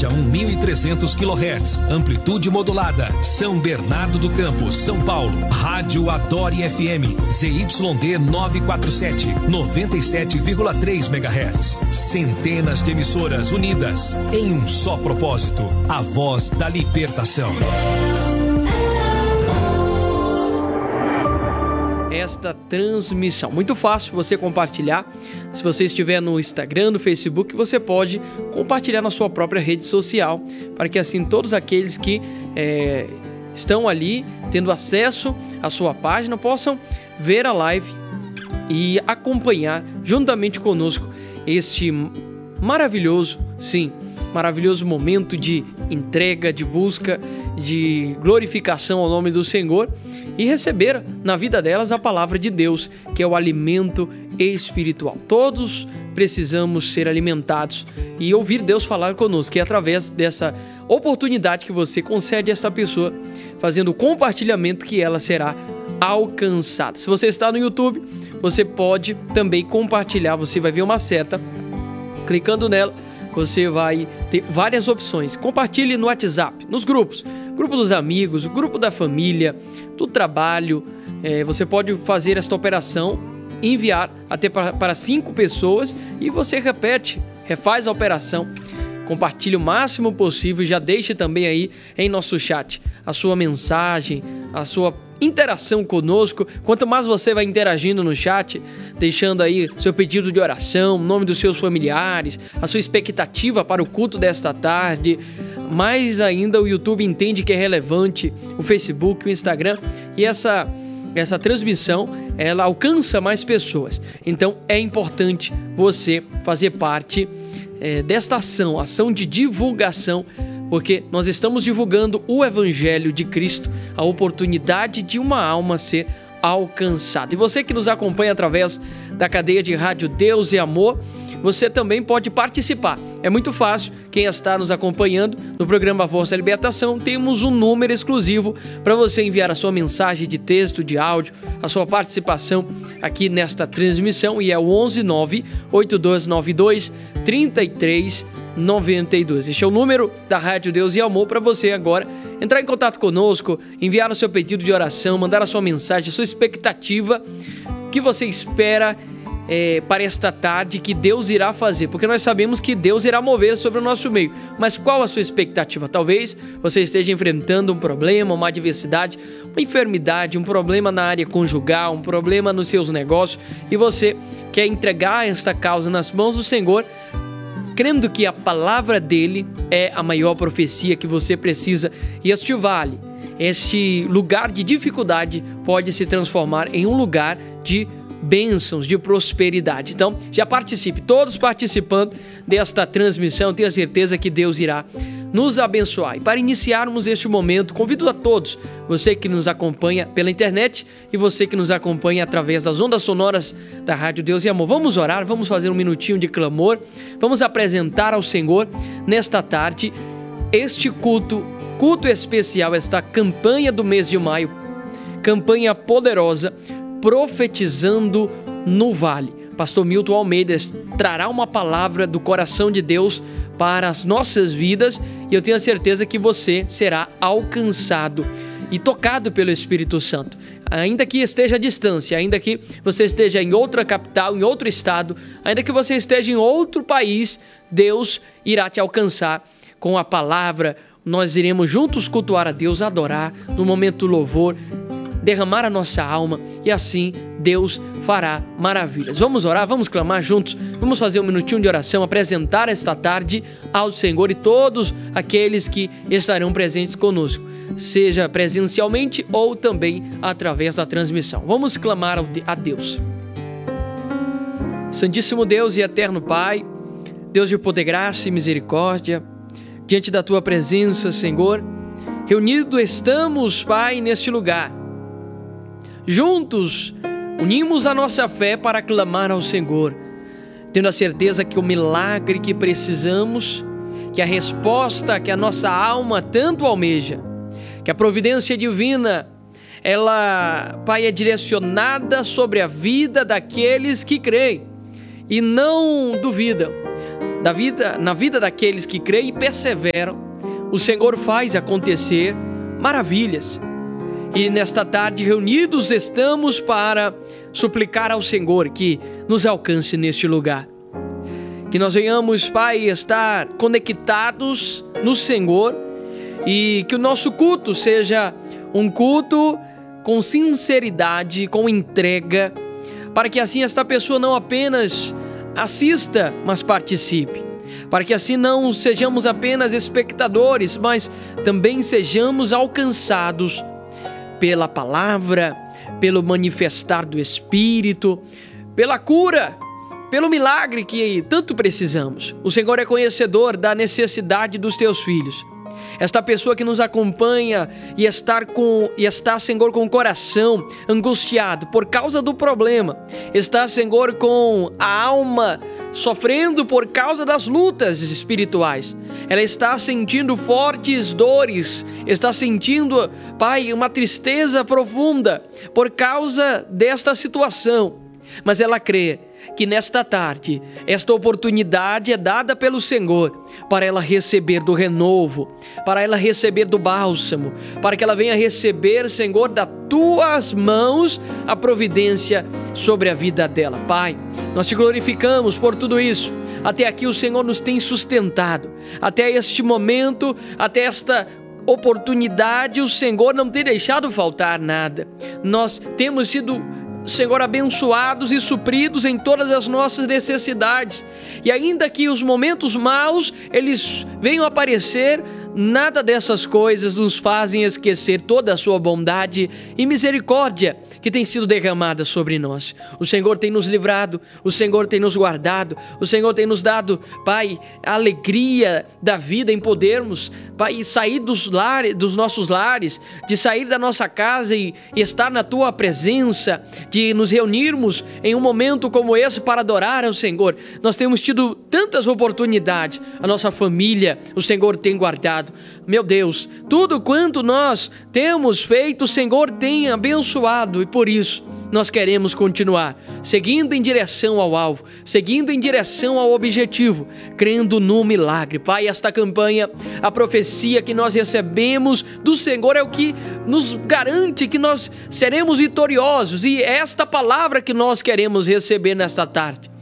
média 1.300 kHz, amplitude modulada, São Bernardo do Campo, São Paulo. Rádio Adore FM, ZYD 947, 97,3 MHz. Centenas de emissoras unidas em um só propósito, a voz da libertação. Esta transmissão. Muito fácil você compartilhar. Se você estiver no Instagram, no Facebook, você pode compartilhar na sua própria rede social, para que assim todos aqueles que estão ali tendo acesso à sua página possam ver a live e acompanhar juntamente conosco este maravilhoso momento de entrega, de busca, de glorificação ao nome do Senhor e receber na vida delas a palavra de Deus, que é o alimento espiritual. Todos precisamos ser alimentados e ouvir Deus falar conosco, que é através dessa oportunidade que você concede a essa pessoa, fazendo o compartilhamento, que ela será alcançada. Se você está no YouTube, você pode também compartilhar. Você vai ver uma seta, clicando nela, você vai ter várias opções. Compartilhe no WhatsApp, nos grupos. Grupo dos amigos, grupo da família, do trabalho. Você pode fazer esta operação, enviar até para 5 pessoas e você refaz a operação. Compartilhe o máximo possível e já deixe também aí em nosso chat a sua mensagem, a sua interação conosco. Quanto mais você vai interagindo no chat, deixando aí seu pedido de oração, o nome dos seus familiares, a sua expectativa para o culto desta tarde, mais ainda o YouTube entende que é relevante, o Facebook, o Instagram, e essa transmissão, ela alcança mais pessoas. Então é importante você fazer parte desta ação de divulgação, porque nós estamos divulgando o Evangelho de Cristo, a oportunidade de uma alma ser alcançada. E você que nos acompanha através da cadeia de rádio Deus e Amor, você também pode participar. É muito fácil. Quem está nos acompanhando no programa Voz da Libertação, temos um número exclusivo para você enviar a sua mensagem de texto, de áudio, a sua participação aqui nesta transmissão, e é o 11982923392. Este é o número da Rádio Deus e Amor para você agora entrar em contato conosco, enviar o seu pedido de oração, mandar a sua mensagem, a sua expectativa, o que você espera para esta tarde que Deus irá fazer, porque nós sabemos que Deus irá mover sobre o nosso meio, mas qual a sua expectativa? Talvez você esteja enfrentando um problema, uma adversidade, uma enfermidade, um problema na área conjugal, um problema nos seus negócios, e você quer entregar esta causa nas mãos do Senhor, crendo que a palavra dele é a maior profecia que você precisa, e este vale, este lugar de dificuldade pode se transformar em um lugar de bênçãos, de prosperidade. Então, já participe, todos participando desta transmissão, tenha certeza que Deus irá nos abençoar. E para iniciarmos este momento, convido a todos, você que nos acompanha pela internet e você que nos acompanha através das ondas sonoras da Rádio Deus e Amor. Vamos orar, vamos fazer um minutinho de clamor, vamos apresentar ao Senhor nesta tarde este culto especial, esta campanha do mês de maio, campanha poderosa, Profetizando no Vale. Pastor Milton Almeida trará uma palavra do coração de Deus para as nossas vidas e eu tenho a certeza que você será alcançado e tocado pelo Espírito Santo. Ainda que esteja à distância, ainda que você esteja em outra capital, em outro estado, ainda que você esteja em outro país, Deus irá te alcançar com a palavra. Nós iremos juntos cultuar a Deus, adorar no momento do louvor, derramar a nossa alma e assim Deus fará maravilhas. Vamos orar, vamos clamar juntos, vamos fazer um minutinho de oração, apresentar esta tarde ao Senhor e todos aqueles que estarão presentes conosco, seja presencialmente ou também através da transmissão. Vamos clamar a Deus. Santíssimo Deus e eterno Pai, Deus de poder, graça e misericórdia, diante da Tua presença, Senhor, reunidos estamos, Pai, neste lugar. Juntos, unimos a nossa fé para clamar ao Senhor, tendo a certeza que o milagre que precisamos, que a resposta que a nossa alma tanto almeja, que a providência divina, ela, Pai, é direcionada sobre a vida daqueles que creem e não duvidam. na vida daqueles que creem e perseveram, o Senhor faz acontecer maravilhas. E nesta tarde, reunidos estamos para suplicar ao Senhor que nos alcance neste lugar. Que nós venhamos, Pai, estar conectados no Senhor e que o nosso culto seja um culto com sinceridade, com entrega, para que assim esta pessoa não apenas assista, mas participe. Para que assim não sejamos apenas espectadores, mas também sejamos alcançados pela palavra, pelo manifestar do Espírito, pela cura, pelo milagre que tanto precisamos. O Senhor é conhecedor da necessidade dos teus filhos. Esta pessoa que nos acompanha e está, Senhor, com o coração angustiado por causa do problema, está, Senhor, com a alma sofrendo por causa das lutas espirituais. Ela está sentindo fortes dores, está sentindo, Pai, uma tristeza profunda por causa desta situação. Mas ela crê que nesta tarde, esta oportunidade é dada pelo Senhor para ela receber do renovo, para ela receber do bálsamo, para que ela venha receber, Senhor, das tuas mãos a providência sobre a vida dela. Pai, nós te glorificamos por tudo isso. Até aqui o Senhor nos tem sustentado. Até este momento, até esta oportunidade, o Senhor não tem deixado faltar nada. Nós temos sido, Senhor, abençoados e supridos em todas as nossas necessidades. E ainda que os momentos maus, eles venham aparecer, nada dessas coisas nos fazem esquecer toda a sua bondade e misericórdia que tem sido derramada sobre nós. O Senhor tem nos livrado, o Senhor tem nos guardado, o Senhor tem nos dado, Pai, a alegria da vida em podermos, Pai, sair dos nossos lares, de sair da nossa casa e estar na Tua presença, de nos reunirmos em um momento como esse para adorar ao Senhor. Nós temos tido tantas oportunidades, a nossa família, o Senhor tem guardado. Meu Deus, tudo quanto nós temos feito, o Senhor tem abençoado e por isso nós queremos continuar seguindo em direção ao alvo, seguindo em direção ao objetivo, crendo no milagre. Pai, esta campanha, a profecia que nós recebemos do Senhor é o que nos garante que nós seremos vitoriosos e é esta palavra que nós queremos receber nesta tarde.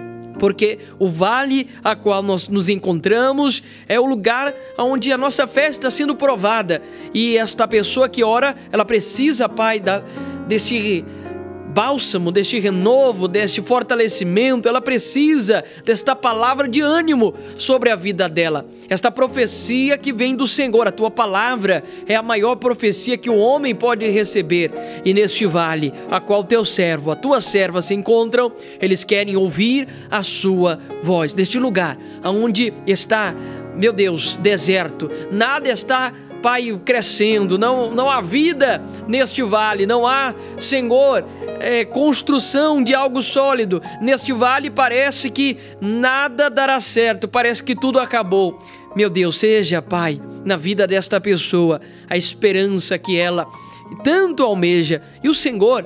Porque o vale a qual nós nos encontramos é o lugar onde a nossa fé está sendo provada. E esta pessoa que ora, ela precisa, Pai, deste bálsamo, deste renovo, deste fortalecimento. Ela precisa desta palavra de ânimo sobre a vida dela. Esta profecia que vem do Senhor, a Tua palavra é a maior profecia que o homem pode receber. E neste vale, a qual Teu servo, a Tua serva se encontram, eles querem ouvir a Sua voz. Neste lugar, onde está, meu Deus, deserto, nada está, Pai, crescendo, não há vida neste vale, não há, Senhor, construção de algo sólido. Neste vale parece que nada dará certo, parece que tudo acabou. Meu Deus, seja, Pai, na vida desta pessoa, a esperança que ela tanto almeja. E o Senhor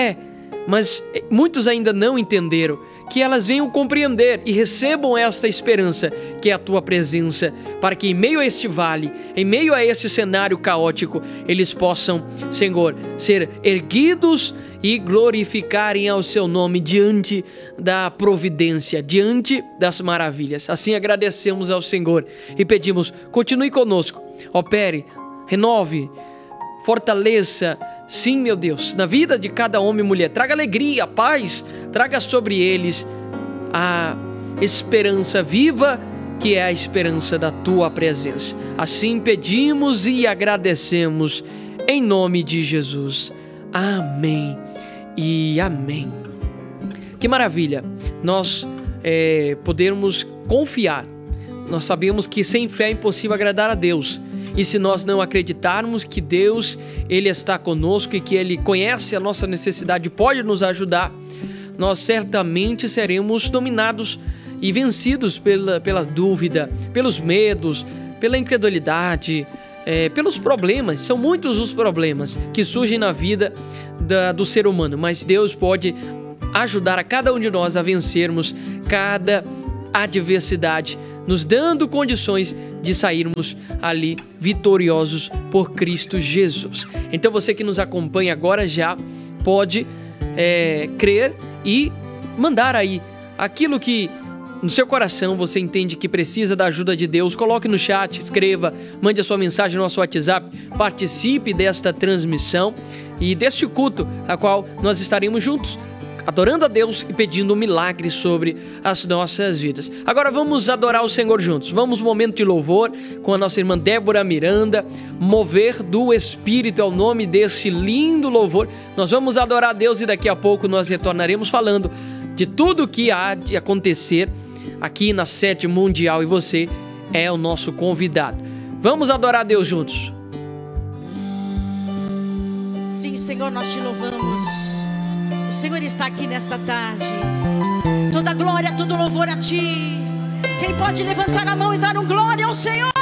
mas muitos ainda não entenderam, que elas venham compreender e recebam esta esperança que é a Tua presença, para que em meio a este vale, em meio a este cenário caótico, eles possam, Senhor, ser erguidos e glorificarem ao Seu nome diante da providência, diante das maravilhas. Assim agradecemos ao Senhor e pedimos, continue conosco, opere, renove, fortaleça, sim, meu Deus, na vida de cada homem e mulher. Traga alegria, paz, traga sobre eles a esperança viva, que é a esperança da Tua presença. Assim pedimos e agradecemos em nome de Jesus. Amém e amém. Que maravilha nós podermos confiar. Nós sabemos que sem fé é impossível agradar a Deus. E se nós não acreditarmos que Deus, Ele está conosco e que Ele conhece a nossa necessidade, pode nos ajudar, nós certamente seremos dominados e vencidos pela dúvida, pelos medos, pela incredulidade, pelos problemas. São muitos os problemas que surgem na vida do ser humano, mas Deus pode ajudar a cada um de nós a vencermos cada adversidade, nos dando condições de sairmos ali vitoriosos por Cristo Jesus. Então você que nos acompanha agora já pode crer e mandar aí aquilo que no seu coração você entende que precisa da ajuda de Deus. Coloque no chat, escreva, mande a sua mensagem no nosso WhatsApp, participe desta transmissão e deste culto a qual nós estaremos juntos, adorando a Deus e pedindo um milagre sobre as nossas vidas. Agora vamos adorar o Senhor juntos. Vamos um momento de louvor com a nossa irmã Débora Miranda. Mover do Espírito é o nome desse lindo louvor. Nós vamos adorar a Deus e daqui a pouco nós retornaremos falando de tudo o que há de acontecer aqui na Sede Mundial e você é o nosso convidado. Vamos adorar a Deus juntos. Sim, Senhor, nós te louvamos. O Senhor está aqui nesta tarde. Toda glória, todo louvor a ti. Quem pode levantar a mão e dar um glória ao Senhor?